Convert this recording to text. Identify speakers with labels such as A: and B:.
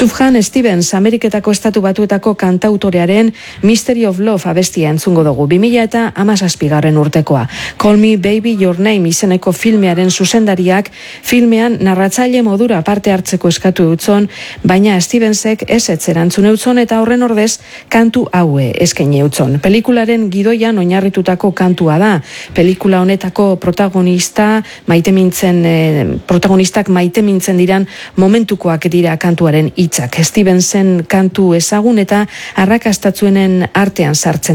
A: Sufjan Stevens, Ameriketako Estatu Batuetako kantautorearen Mystery of Love abestia entzungo dugu, 2017 urtekoa. Call Me Baby Your Name izeneko filmearen zuzendariak filmean narratzaile modura parte hartzeko eskatu dutzon, baina Stevensek ezetz erantzun eutzon eta horren ordez kantu haue eskaini eutzon. Pelikularen gidoian oinarritutako kantua da. Pelikula honetako protagonistak maitemintzen diran momentukoak dira kantuaren hitzak. Stevensen kantu ezagun eta arrakastatzuenen artean sartzen